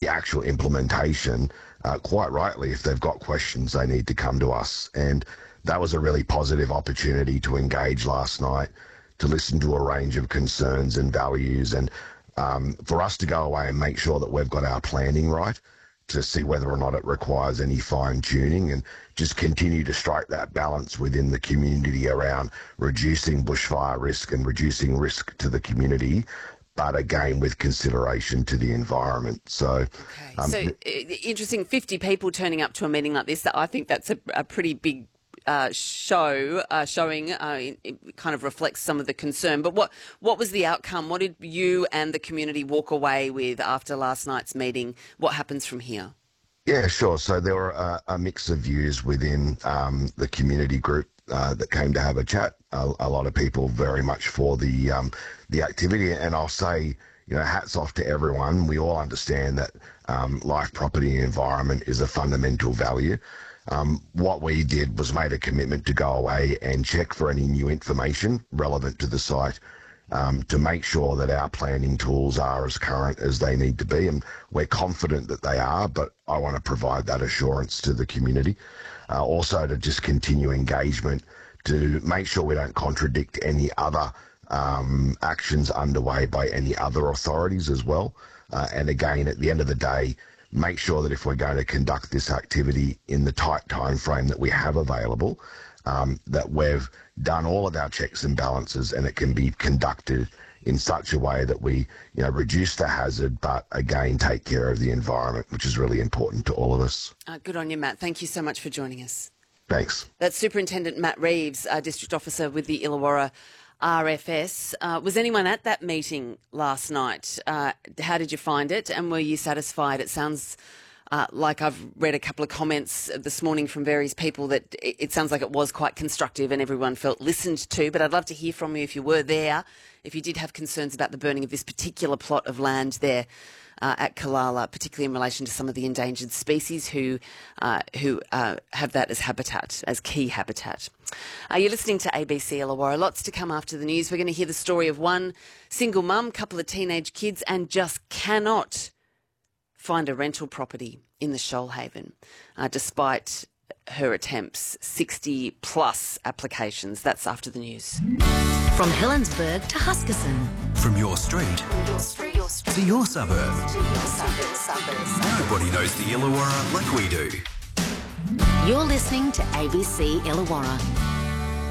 the actual implementation, quite rightly, if they've got questions, they need to come to us. And that was a really positive opportunity to engage last night, to listen to a range of concerns and values, and for us to go away and make sure that we've got our planning right, to see whether or not it requires any fine-tuning, and just continue to strike that balance within the community around reducing bushfire risk and reducing risk to the community, but again with consideration to the environment. So, interesting, 50 people turning up to a meeting like this. I think that's a pretty big showing. It kind of reflects some of the concern. But what was the outcome? What did you and the community walk away with after last night's meeting? What happens from here? Yeah, sure. So there were a mix of views within the community group that came to have a chat. A lot of people very much for the activity, and I'll say, hats off to everyone. We all understand that life, property, and environment is a fundamental value. What we did was made a commitment to go away and check for any new information relevant to the site, to make sure that our planning tools are as current as they need to be, and we're confident that they are, but I want to provide that assurance to the community. Also to just continue engagement to make sure we don't contradict any other actions underway by any other authorities as well. And again, at the end of the day, make sure that if we're going to conduct this activity in the tight time frame that we have available, that we've done all of our checks and balances, and it can be conducted in such a way that we, reduce the hazard, but again, take care of the environment, which is really important to all of us. Good on you, Matt. Thank you so much for joining us. Thanks. That's Superintendent Matt Reeves, District Officer with the Illawarra RFS. Was anyone at that meeting last night? How did you find it, and were you satisfied? It sounds like I've read a couple of comments this morning from various people that it sounds like it was quite constructive and everyone felt listened to, but I'd love to hear from you if you were there, if you did have concerns about the burning of this particular plot of land there at Kalala, particularly in relation to some of the endangered species who have that as habitat, as key habitat. You're listening to ABC Illawarra. Lots to come after the news. We're going to hear the story of one single mum, couple of teenage kids, and just cannot find a rental property in the Shoalhaven, despite her attempts. 60 plus applications. That's after the news. From Helensburgh to Huskisson. From your street to your suburb. Nobody knows the Illawarra like we do. You're listening to ABC Illawarra.